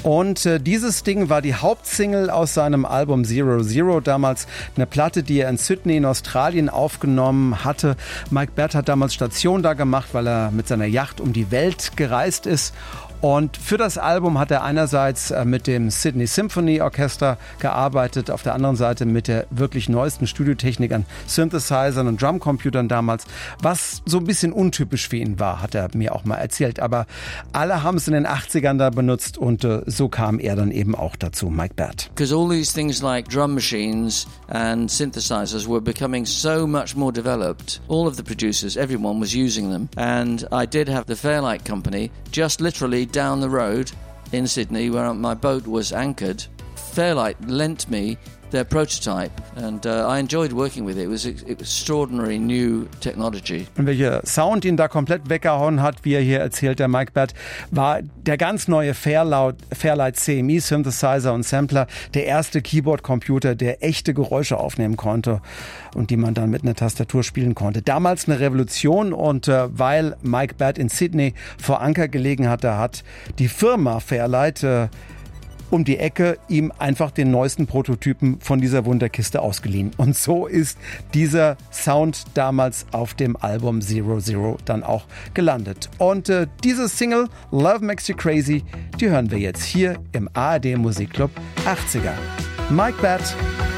Und dieses Ding war die Hauptsingle aus seinem Album Zero Zero, damals eine Platte, die er in Sydney in Australien aufgenommen hatte. Mike Batt hat damals Station da gemacht, weil er mit seiner Yacht um die Welt gereist ist. Und für das Album hat er einerseits mit dem Sydney Symphony Orchester gearbeitet, auf der anderen Seite mit der wirklich neuesten Studiotechnik an Synthesizern und Drumcomputern damals, was so ein bisschen untypisch für ihn war, hat er mir auch mal erzählt. Aber alle haben es in den 80ern da benutzt und so kam er dann eben auch dazu, Mike Batt. Because all these things like drum machines and synthesizers were becoming so much more developed. All of the producers, everyone was using them. And I did have the Fairlight Company just literally down the road in Sydney where my boat was anchored. Fairlight lent me their prototype and I enjoyed working with it. It was extraordinary new technology. Und welcher Sound ihn da komplett weggehauen hat, wie er hier erzählt, der Mike Batt, war der ganz neue Fairlight CMI Synthesizer und Sampler, der erste Keyboard-Computer, der echte Geräusche aufnehmen konnte und die man dann mit einer Tastatur spielen konnte. Damals eine Revolution und weil Mike Batt in Sydney vor Anker gelegen hatte, hat die Firma Fairlight um die Ecke ihm einfach den neuesten Prototypen von dieser Wunderkiste ausgeliehen. Und so ist dieser Sound damals auf dem Album Zero Zero dann auch gelandet. Und diese Single Love Makes You Crazy, die hören wir jetzt hier im ARD Musikclub 80er. Mike Batt,